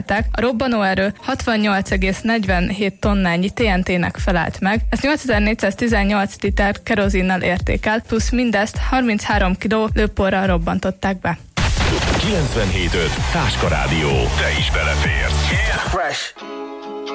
használták. A robbanóerő 68,47 tonnányi TNT-nek felelt meg, ezt 8418 liter kerozinnal értékel, plusz mindezt 33 kg lőporral robbantották be. 97.5 Táska Rádió. Te is beleférsz. Fresh.